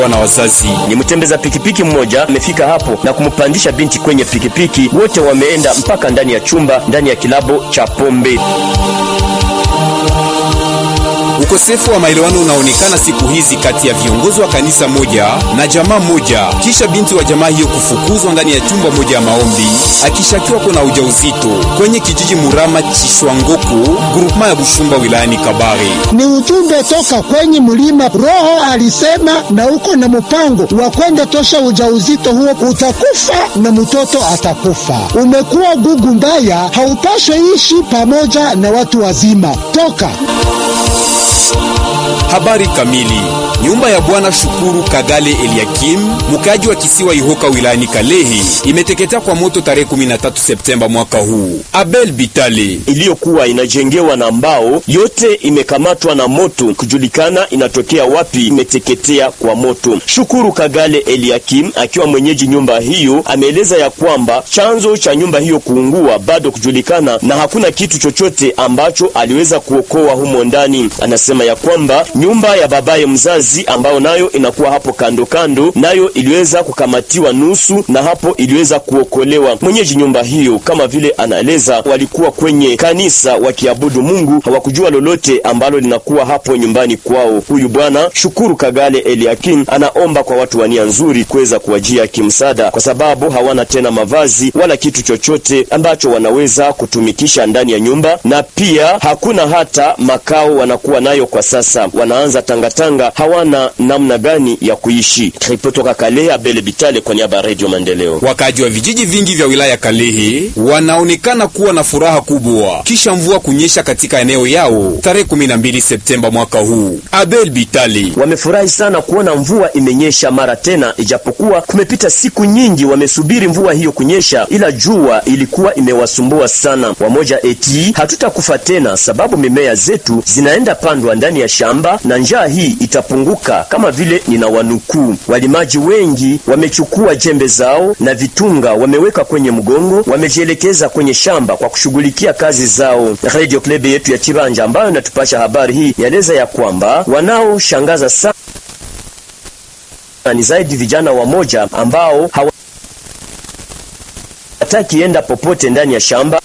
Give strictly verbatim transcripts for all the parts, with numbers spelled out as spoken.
na wazazi. Ni mtembeza pikipiki mmoja amefika hapo na kumpandisha binti kwenye pikipiki. Wote wameenda mpaka ndani ya chumba, ndani ya kilabo cha pombe. Ukosefu wa maelewano unaonekana siku hizi kati ya viongozi wa kanisa moja na jamaa moja, kisha binti wa jamaa hiyo kufukuzwa ndani ya chumba moja ya maombi akishakiwa kuna ujauzito kwenye kijiji Murama Chishwangoku, grupma ya Bushumba wilayani Kabare. Ni ujumbe toka kwenye mlima. Roho alisema na uko na mpango wa kwenda tosha ujauzito huo, utakufa na mtoto atakufa. Umekuwa gugu mbaya, haupaswe ishi pamoja na watu wazima. Toka. Habari kamili. Nyumba ya Bwana Shukuru Kagale Eliakim, mkaji wa kisiwa Ihoka wilayani Kalehe, imeteketea kwa moto tarehe kumi na tatu Septemba mwaka huu. Abel Bitale, iliyokuwa inajengewa na mbao yote imekamatwa na moto, kujulikana inatokea wapi imeteketea kwa moto. Shukuru Kagale Eliakim akiwa mwenyeji nyumba hiyo ameeleza ya kwamba chanzo cha nyumba hiyo kuungua bado kujulikana na hakuna kitu chochote ambacho aliweza kuokoa humo ndani. Anasema ya kwamba nyumba ya babaye mzazi ambao nayo inakuwa hapo kando kando nayo iliweza kukamatiwa nusu na hapo iliweza kuokolewa. Mwenyeji nyumba hiyo kama vile anaeleza walikuwa kwenye kanisa wakiabudu Mungu, hawakujua lolote ambalo linakuwa hapo nyumbani kwao. Huyu bwana Shukuru Kagale Eliakim anaomba kwa watu wania nzuri kuweza kuwajia kimsaada kwa sababu hawana tena mavazi wala kitu chochote ambacho wanaweza kutumikisha ndani ya nyumba, na pia hakuna hata makao wanakuwa nayo kwa sasa. Wanaanza tangatanga, hawana namna gani ya kuishi. Kutoka Kalehe, Abel Bitale kwa niaba ya Radio Maendeleo. Wakaji wa vijiji vingi vya wilaya Kalehe wanaonekana kuwa na furaha kubwa kisha mvua kunyesha katika eneo yao tarehe kumi na mbili Septemba mwaka huu. Abel Bitale, wamefurahi sana kuona mvua imenyesha mara tena, ijapokuwa kumepita siku nyingi wamesubiri mvua hiyo kunyesha, ila jua ilikuwa imewasumbua sana. Wamoja eti hatutakufa tena sababu mimea zetu zinaenda pandwa ndani ya shamba na njaa hii itapunguka kama vile ninawanukuu. Walimaji wengi wamechukua jembe zao na vitunga wameweka kwenye mgongo, wamejielekeza kwenye shamba kwa kushughulikia kazi zao. Radio Club yetu ya Chibanja ambayo inatupasha habari hii yaeleza ya kwamba wanaoshangaza sana ni zaidi vijana wamoja ambao hawataki enda popote ndani ya shamba,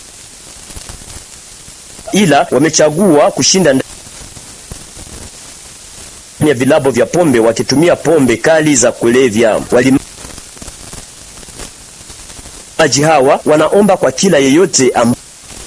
ila wamechagua kushinda ya vilabo vya pombe wakitumia pombe kali za kulevya. Walimaji hawa wanaomba kwa kila yeyote ambaye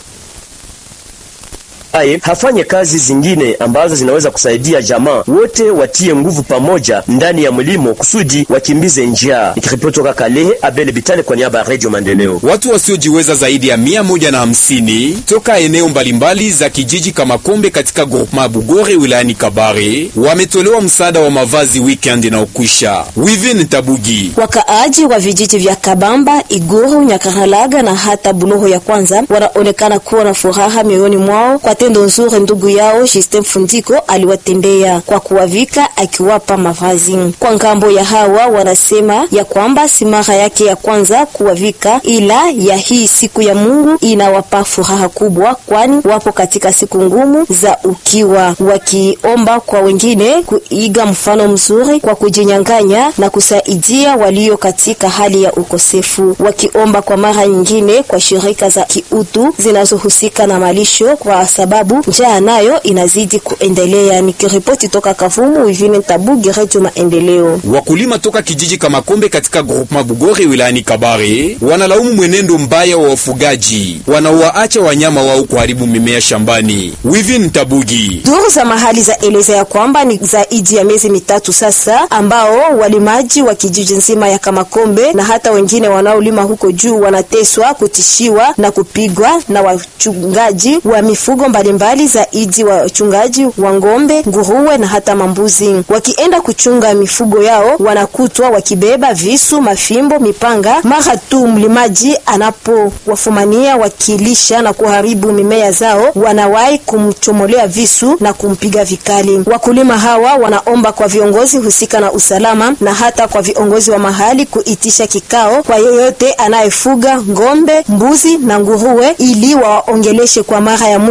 hafanye kazi zingine ambazo zinaweza kusaidia jamaa, wote watie nguvu pamoja ndani ya mlimo kusudi wakimbize njaa. Nikiripoti toka Kalehe, Abel Bitale kwa niaba ya Radio Maendeleo. Watu wasiojiweza zaidi ya mia moja na hamsini toka eneo mbalimbali za kijiji kama Kombe katika groupement Bugore wilayani Kabare wametolewa msaada wa mavazi weekend na ukwisha. Wivin Tabugi, wakaaji wa vijiji vya Kabamba, Iguru, Nyakaralaga na hata Buloho ya kwanza wanaonekana kuwa na furaha mioyoni mwao kwa tendo nzuri ndugu yao Justin Fundiko aliwatendea kwa kuwavika akiwapa mavazi. Kwa ngambo ya hawa wanasema ya kwamba si mara yake ya kwanza kuwavika, ila ya hii siku ya Mungu inawapa furaha kubwa, kwani wapo katika siku ngumu za ukiwa, wakiomba kwa wengine kuiga mfano mzuri kwa kujinyanganya na kusaidia walio katika hali ya ukosefu, wakiomba kwa mara nyingine kwa shirika za kiutu zinazohusika na malisho kwa sababu njaa nayo inazidi kuendelea. Nikiripoti toka Kavumu, Wivine Tabugi, Radio Maendeleo. Wakulima toka kijiji kama Kombe katika groupement Bugore wilayani Kabare wanalaumu mwenendo mbaya wa wafugaji wanaoacha wanyama wao kuharibu mimea shambani. Wivine Tabugi, duru za mahali za eleza ya kwamba ni zaidi ya miezi mitatu sasa ambao walimaji wa kijiji nzima ya Kamakombe na hata wengine wanaolima huko juu wanateswa, kutishiwa na kupigwa na wachungaji wa mifugo mbalimbali zaidi wa wachungaji wa ngombe, nguruwe na hata mambuzi. Wakienda kuchunga mifugo yao wanakutwa wakibeba visu, mafimbo, mipanga. Mara tu mlimaji anapowafumania wakilisha na kuharibu mimea zao, wanawahi kumchomolea visu na kumpiga vikali. Wakulima hawa wanaomba kwa viongozi husika na usalama na hata kwa viongozi wa mahali kuitisha kikao kwa yeyote anayefuga ngombe, mbuzi na nguruwe ili waongeleshe kwa mara ya mwisho kwa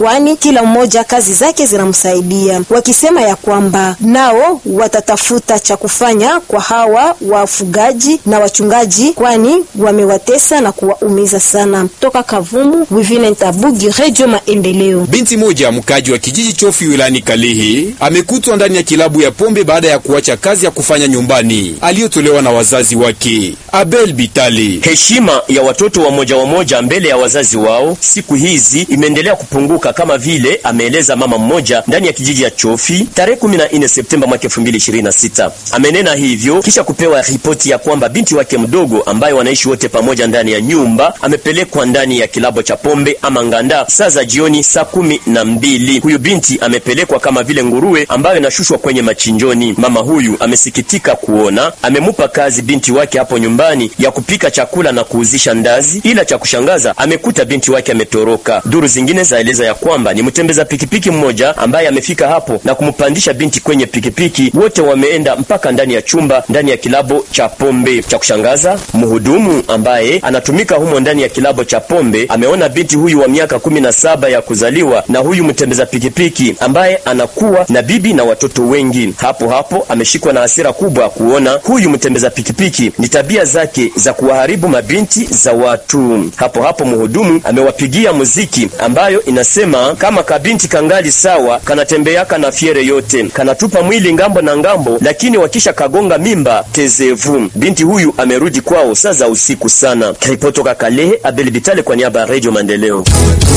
kwani kila mmoja kazi zake zinamsaidia, wakisema ya kwamba nao watatafuta cha kufanya kwa hawa wafugaji na wachungaji, kwani wamewatesa na kuwaumiza sana. Toka Kavumu, Wivine Ntabugi, Radio Maendeleo. Binti moja mkaji wa kijiji Chofi wilani Kalehe amekutwa ndani ya kilabu ya pombe baada ya kuacha kazi ya kufanya nyumbani aliyotolewa na wazazi wake. Abel Bitali: heshima ya watoto wa moja wa moja mbele ya wazazi wao siku hizi imeendelea kupunguka, kama vile ameeleza mama mmoja ndani ya kijiji ya Chofi tarehe kumi na nne Septemba mwaka elfu mbili ishirini na sita. Amenena hivyo kisha kupewa ripoti ya kwamba binti wake mdogo ambaye wanaishi wote pamoja ndani ya nyumba amepelekwa ndani ya kilabo cha pombe ama nganda saa za jioni saa kumi na mbili. Huyu binti amepelekwa kama vile nguruwe ambayo inashushwa kwenye machinjoni. Mama huyu amesikitika kuona amemupa kazi binti wake hapo nyumbani ya kupika chakula na kuuzisha ndazi, ila cha kushangaza amekuta binti wake ametoroka. Duru zingine zaeleza ya kwamba ni mtembeza pikipiki mmoja ambaye amefika hapo na kumpandisha binti kwenye pikipiki. Wote wameenda mpaka ndani ya chumba ndani ya kilabo cha pombe. Cha kushangaza, mhudumu ambaye anatumika humo ndani ya kilabo cha pombe ameona binti huyu wa miaka kumi na saba ya kuzaliwa na huyu mtembeza pikipiki ambaye anakuwa na bibi na watoto wengi. Hapo hapo ameshikwa na hasira kubwa kuona huyu mtembeza pikipiki ni tabia zake za kuwaharibu mabinti za watu. Hapo hapo mhudumu amewapigia muziki ambayo inasema kama kabinti kangali sawa kanatembeaka na fiere yote, kanatupa mwili ngambo na ngambo, lakini wakisha kagonga mimba tezevu. Binti huyu amerudi kwao saa za usiku sana. Ripotoka Kalehe, Abel Bitale kwa niaba ya Radio Maendeleo.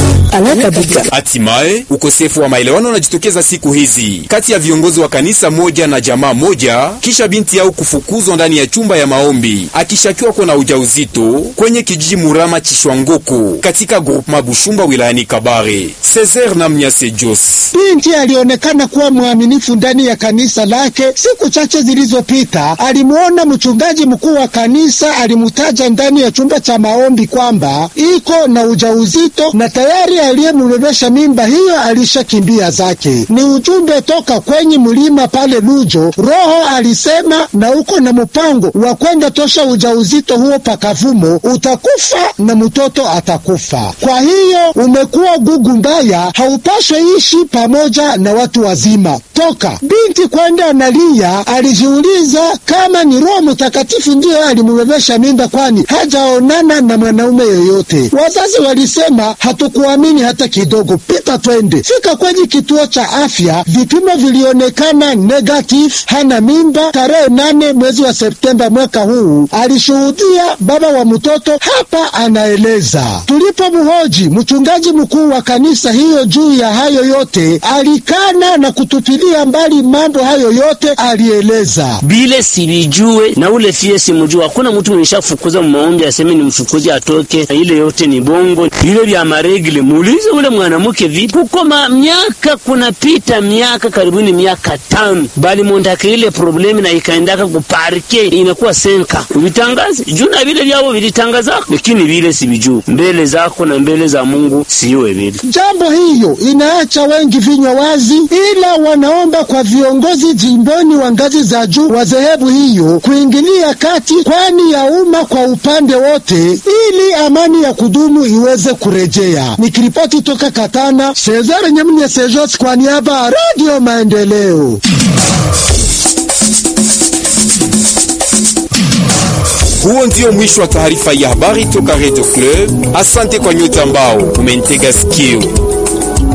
Hatimaye ukosefu wa maelewano unajitokeza siku hizi kati ya viongozi wa kanisa moja na jamaa moja kisha binti yao kufukuzwa ndani ya chumba ya maombi akishakiwa kwa na ujauzito kwenye kijiji Murama Chishwangoko katika groupement Bushumba wilayani Kabare. Cesar na Mnyase Jos: binti alionekana kuwa mwaminifu ndani ya kanisa lake. Siku chache zilizopita alimuona mchungaji mkuu wa kanisa alimutaja ndani ya chumba cha maombi kwamba iko na ujauzito na tayari aliyembebesha mimba hiyo alishakimbia zake. Ni ujumbe toka kwenye mlima pale Lujo. Roho alisema na uko na mpango wa kwenda tosha ujauzito huo pakavumo, utakufa na mtoto atakufa. Kwa hiyo umekuwa gugu mbaya, haupaswe ishi pamoja na watu wazima. Toka binti kwenda analia, alijiuliza kama ni Roho Mtakatifu ndiye alimbebesha mimba, kwani hajaonana na mwanaume yoyote. Wazazi walisema hatukuamini hata kidogo, pita twende. Fika kwenye kituo cha afya, vipimo vilionekana negative, hana mimba. Tarehe nane mwezi wa Septemba mwaka huu alishuhudia baba wa mtoto. Hapa anaeleza: tulipomhoji mchungaji mkuu wa kanisa hiyo juu ya hayo yote, alikana na kutupilia mbali mambo hayo yote. Alieleza: bile sibijue na ule fie simujua, hakuna mtu mnishafukuza maombi aseme ni mfukuzi atoke, ile yote ni bongo. Ile vya maregle muulize ule mwanamke vipi kuko miaka kunapita miaka karibuni miaka tano bali mondaka ile problemi na ikaendaka kuparke inakuwa senka uvitangaze juna vile vyao vilitangaza, lakini vile sibijuu mbele zako na mbele za Mungu siwe vile. Jambo hiyo inaacha wengi vinywa wazi, ila wanaomba kwa viongozi jimboni wa ngazi za juu wa dhehebu hiyo kuingilia kati, kwani ya umma kwa upande wote, ili amani ya kudumu iweze kurejea. Nikiripoti toka Katana, Cesar Nyamnya Sejos kwa niaba ya Radio Maendeleo. Huo ndio mwisho wa taarifa ya habari toka Radio Club. Asante kwa nyote ambao umentega sikio.